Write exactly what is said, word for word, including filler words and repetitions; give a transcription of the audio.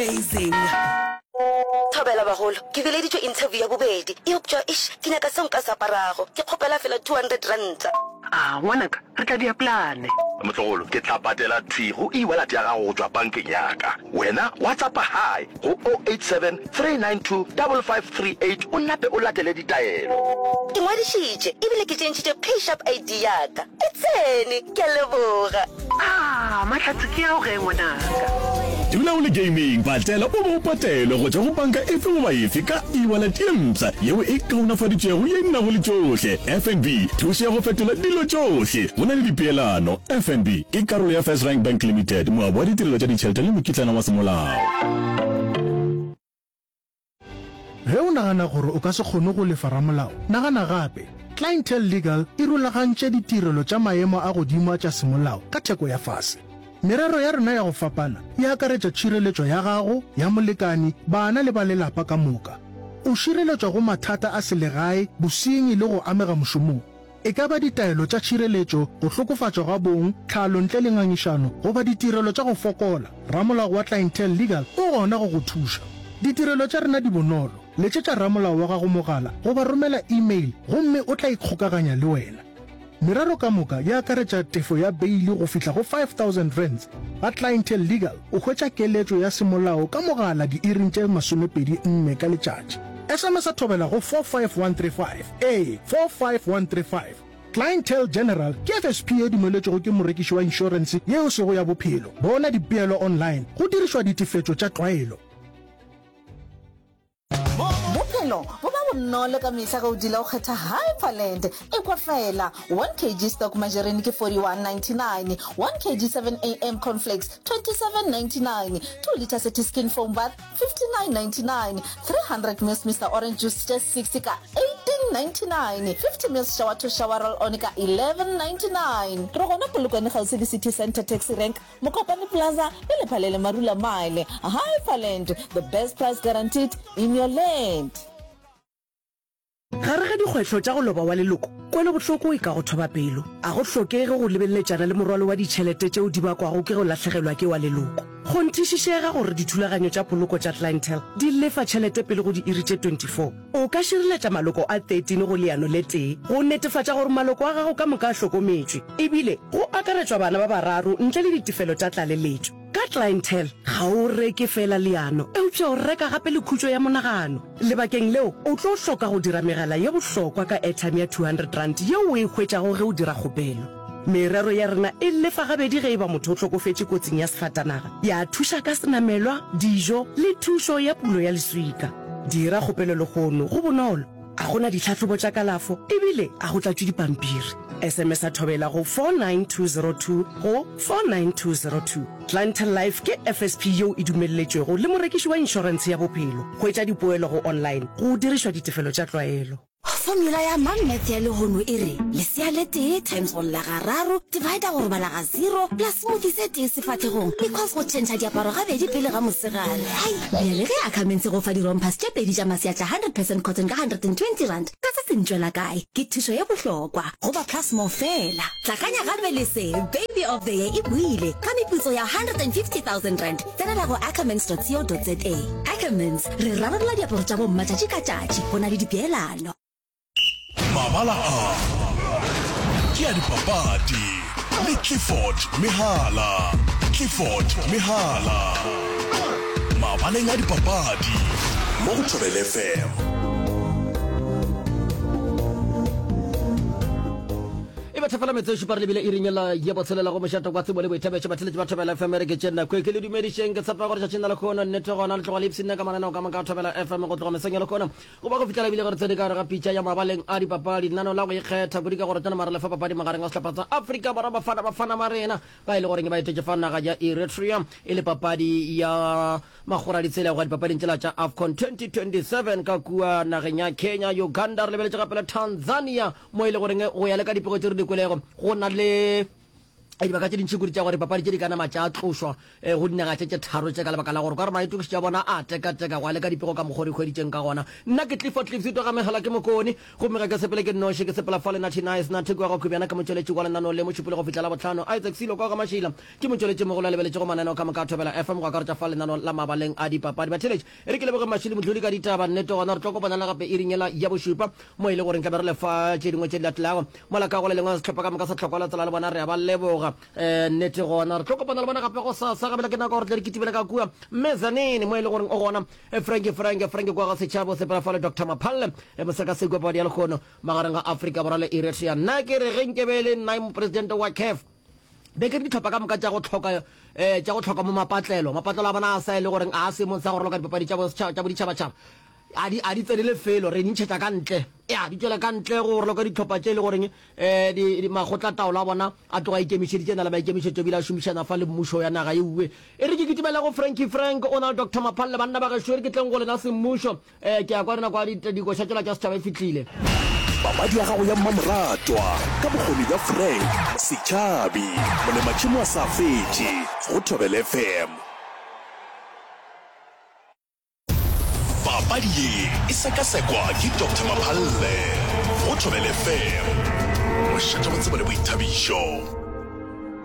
amazing. Thobela bagolo ke beleditswe interview ya bobedi e optja ish ke nyaka se nka sa parago ke khopela fela two hundred rand. Ah ngwanaka re tla di apply motlogolo ke tla patela tshi go e wallet ya gago tswa bankeng yaka wena WhatsApp hi go zero eight seven three nine two five five three eight o nape o latele ditaelo ke ngwadishitše e bile ke tšentšhitše PayShap I D yaka e tsene ke leboga. ah mahlatse ke ya go ge ngwanaka Dula ule gaming batlela o mo patela go tšwa go banka efe goba efe ka e-wallet ye mpsa yeo e kaonafaditšego ye nnago le tšohle. F N B thuša go fetola dilo tšohle go na le dipeelano. F N B ke karolo ya First Rank Bank Limited moabo wa ditirelo tša ditšhelete le mokitlana wa semolao. Ge o nagana gore o ka se kgone go lefa ramolao nagana gape Clientele Legal e rulagantše ditirelo tša maemo a godimo tša semolao ka theko ya fase. Merero ya rena ya go fapana e akaretša tšhireletšo ya gago ya molekani bana le ba lelapa ka moka. O šireletšwa go mathata a selegae bosenyi le go amega mošomong. E ka ba ditaelo tša tšhireletšo go hlokofatšwa ga bong tlhalo ntle le ngangišano goba ditirelo tša go fokola. Ramolao wa Clientele Legal o gona go go thuša. Ditirelo tša rena di bonolo letšetša ramolao wa gago mogala goba romela email gomme o tla ikgokaganya le wena. Meraro ka moka ya akaretša tefo ya beili go fihla go five thousand rands. Ba Clientele Legal o hwetša keletšo ya semolao ka mogala di iring tše masomepedi nne ka letšatši. S M S a thobela go four five one three five a four five one three five. Clientele General ke F S P e dumeletšego ke morekiši wa insurance yeo sego ya bophelo. Bona dipeelo online go dirišwa ditefetšo tša tlwaelo. Bophelo bo ba bonolo ka mehla ga o dila o kgetha Hyperland e kwa fela one kilogram stock margarine ke forty-one ninety-nine, one kilogram seven A M cornflakes twenty-seven ninety-nine, two liters at skin foam bath fifty-nine ninety-nine, three hundred milliliters Mister Orange juice just sixty ka eighteen ninety-nine, fifty milliliters shower to shower roll on ka eleven ninety-nine. Re gona polokwane ga se di city center taxi rank Mokopane Plaza le lephalele Marula Mile. Hyperland, the best price guaranteed in your land. Gare ga dikgwetlho tša go loba wa leloko kwele bohloko e ka go thoba pelo a go hlokege go lebelletšana le morwalo wa ditšhelete tšeo di bakwago ke go latlhegelwa ke wa leloko. Go nthišišega gore dithulaganyo tša poloko tša Clientele di lefa tšhelete pele go di iri tše twenty-four. O ka šireletša maloko a thirteen go leano le tee go netefatša gore maloko a gago ka moka a hlokometšwe ebile go akaretšwa bana ba bararo ntle le ditefelo tša tlaleletšo. Ka Clientele ga o reke fela leano eupša o reka gape le khutšo ya monagano. Lebakeng leo o tlo hloka go dira megala ye bohlokwa ka airtime ya two hundred rand yeo o e hwetšago ge o dira kgopelo. Merero ya rena e lefa gabedi ge e ba motho o tlhokofetše kotsing ya sefatanaga ya thuša ka senamelwa dijo le thušo ya pulo ya leswika. Dira kgopelo le kgono go bonolo a gona ditlhatlhobo tša kalafo ebile a go tlatšwe dipampiri. S M S a thobela go four nine two zero two go four nine two zero two. Clientele Life ke F S P yeo e dumelletšwego le morekiši wa insurance ya bophelo. Go etša dipoelo go online go dirišwa ditefelo tša tlwaelo. Formula ya Mamnet ya lehono e re lesea le tee times go la gararo divide gore bala ga zero plus smoothie se tee sefatlhegong because go tšhentšha diaparo gabedi pele ga mosegale. Hai bjale ge a kamense go fa dirompas tše pedi tša masea tša one hundred percent cotton ka one hundred twenty rand ka se sentšwela kae ke thušo ya bohlokwa goba plus mo fela. Tlakanya gape le se baby of the year e buile ka meputso ya one hundred fifty thousand rand tsenela go ackermans dot co dot za. Ackermans re rarabolola diaparo tša bomma tšatši ka tšatši go na le dipeelano. Mabala a ke a dipapadi le Clifford Mehala. Clifford Mehala mabaleng a dipapadi mo go Thobela F M. Batafala metso shi parle bile irinyela ya botsela go moshato kwa tsebo le boithabetse batlele ba Thobela F M re ke tsena kwe ke le dumedisheng ke tsapa gore tšhina le khona netto gona le tlogale ipsina ka manana ka maka Thobela F M go tloga mesenya le khona go ba go fitela bile gore tsene ka ga pitša ya mabaleng a dipapadi nano la go ikgetha go dika gore tsena mara le fa papadi magareng a slapatsa Africa bara ba fana ba fana marena ba ile gore ke ba itetse fana ga ja Eritrea ile papadi ya magora ditsela go dipapadi ntela tša AFCON twenty twenty-seven ka kua nageng ya Kenya, Uganda le beletse ka pela Tanzania mo ile gore go ya le ka dipego tse re di kwelego go na le a dibaka tse dintšhi kodi tša gore papadi tše di kana matša a tloswa um go dinaga tše tše tharo tše ka lebaka la gore ka re maitokiši tša bona a tekateka go a le ka dipego ka mokgwa dikgweditšeng ka gona nna ke tlifo tlifsito ga megala ke mokone gomme ga ke sepele ke nnoše ke sepela fa le natinice na theko ya go khubjana ka motšweletši kwa lenaneo le mošupole go fitlhela botlhano isaac selo kwa ga mašila ke motšweletši mogolo a lebeletše go mananeo ka moka thobela f m go akaretša fa lenaneo la mabaleng a dipapadi batheletši e re ke leboge mašili motlhodi ka ditaba nnete gona re tlo kopana le gape e ringela ya bošupa mo e le goreng tlabe re lefa tše dingwe tše di latelago mola ka go le lengwe setlhopha ka moka sa tlhokwa la tsela le bona re a ba leboga um nnete gona re tlo kopana le bona gape go sa sa gabela ke nako gore tle re ketibele ka kua mmezanene mo e le goreng o gona franke franke franke kwa ga setšhabo sepela fa le doctor maphalle moseka sekwe padi ya lekgono magareng ga afrika borwa le eritrea nna ke re genkebele nna mopresidente wa caf be ke ditlhopha ka moka tša go tlhoka um tša go tlhoka mo mapatlelo mapatlelo a bona a sa e le goreng a semong sa go roloka dipapadi tša boditšhabatšhaba a di tsenele felo re dintšhetša ka ntle ya di tswela ka ntle go roloka ditlhopha tše e le goreng um magotla taolo a bona a tloga ikemišeditše na le maikemišetšo bile a šomišana fa le mmušo ya naga eue e re ke ketibela go frankie frank o na le doctor maphalle banna ba gešo e re ke tleng go lena semmušo um ke ya kwa rena kwa dikoša tšela tša setšhaba e fitlhile papadi ya gago ya mmamoratwa ka bokgoni bja frank setšhabi molematšhimo a sa fetše go thobele f m papadi ye e sekasekwa ke doctor maphalle go thobele f m mošetša botsebo le boithabišo